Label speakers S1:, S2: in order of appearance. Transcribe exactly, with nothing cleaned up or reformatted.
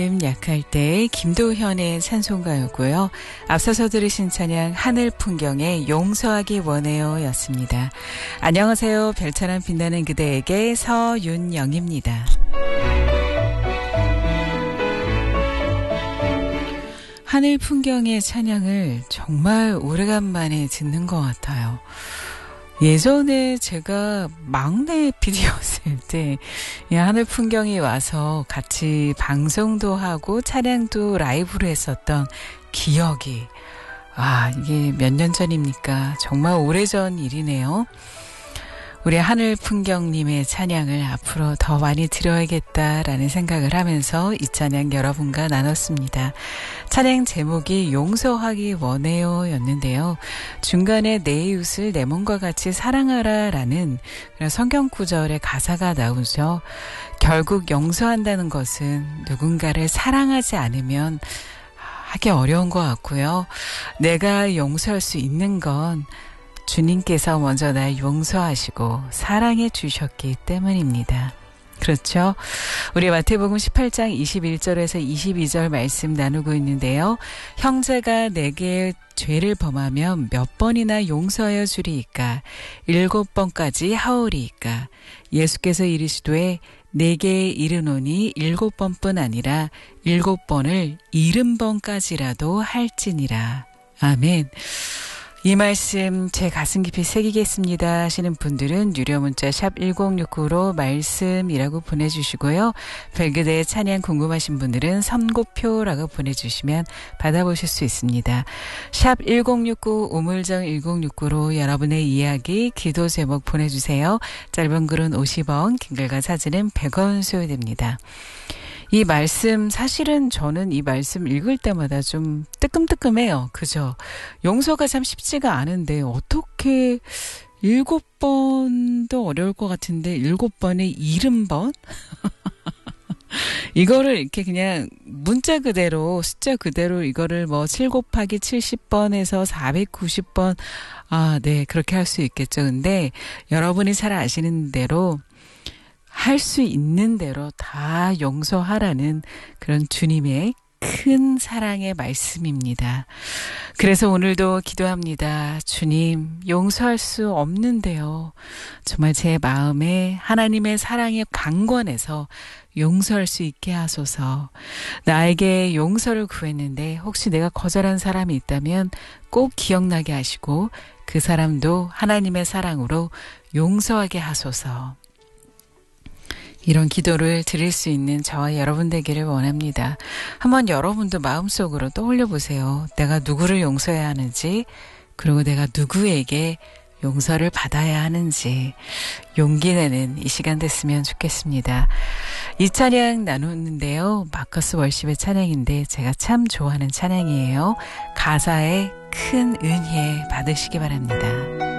S1: 약할 때 김도현의 찬송가였고요. 앞서서 들으신 찬양 하늘 풍경에 용서하기 원해요 였습니다. 안녕하세요. 별처럼 빛나는 그대에게 서윤영입니다. 하늘 풍경의 찬양을 정말 오래간만에 듣는 것 같아요. 예전에 제가 막내 피디였을 때 하늘 풍경이 와서 같이 방송도 하고 차량도 라이브로 했었던 기억이, 아, 이게 몇 년 전입니까? 정말 오래전 일이네요. 우리 하늘 풍경님의 찬양을 앞으로 더 많이 들어야겠다라는 생각을 하면서 이 찬양 여러분과 나눴습니다. 찬양 제목이 용서하기 원해요 였는데요. 중간에 내 이웃을 내 몸과 같이 사랑하라 라는 그런 성경 구절의 가사가 나오죠. 결국 용서한다는 것은 누군가를 사랑하지 않으면 하기 어려운 것 같고요. 내가 용서할 수 있는 건 주님께서 먼저 날 용서하시고 사랑해 주셨기 때문입니다. 그렇죠? 우리 마태복음 십팔 장 이십일 절에서 이십이 절 말씀 나누고 있는데요. 형제가 내게 죄를 범하면 몇 번이나 용서하여 주리이까? 일곱 번까지 하오리이까? 예수께서 이르시되 내게 이르노니 일곱 번뿐 아니라 일곱 번을 일흔 번까지라도 할지니라. 아멘. 이 말씀 제 가슴 깊이 새기겠습니다 하시는 분들은 유료 문자 샵 일공육구로 말씀이라고 보내주시고요. 별그대의 찬양 궁금하신 분들은 선고표라고 보내주시면 받아보실 수 있습니다. 샵 일공육구 우물정 일공육구로 여러분의 이야기, 기도 제목 보내주세요. 짧은 글은 오십 원, 긴 글과 사진은 백 원 소요됩니다. 이 말씀, 사실은 저는 이 말씀 읽을 때마다 좀 뜨끔뜨끔해요. 그죠? 용서가 참 쉽지가 않은데 어떻게 일곱 번도 어려울 것 같은데 일곱 번에 일흔 번? 이거를 이렇게 그냥 문자 그대로, 숫자 그대로 이거를 뭐 칠 곱하기 칠십 번에서 사백구십 번, 아, 네, 그렇게 할 수 있겠죠. 근데 여러분이 잘 아시는 대로 할 수 있는 대로 다 용서하라는 그런 주님의 큰 사랑의 말씀입니다. 그래서 오늘도 기도합니다. 주님, 용서할 수 없는데요. 정말 제 마음에 하나님의 사랑의 강권에서 용서할 수 있게 하소서. 나에게 용서를 구했는데 혹시 내가 거절한 사람이 있다면 꼭 기억나게 하시고 그 사람도 하나님의 사랑으로 용서하게 하소서. 이런 기도를 드릴 수 있는 저와 여러분 되기를 원합니다. 한번 여러분도 마음속으로 떠올려 보세요. 내가 누구를 용서해야 하는지, 그리고 내가 누구에게 용서를 받아야 하는지 용기 내는 이 시간 됐으면 좋겠습니다. 이 찬양 나누는데요. 마커스 월십의 찬양인데 제가 참 좋아하는 찬양이에요. 가사에 큰 은혜 받으시기 바랍니다.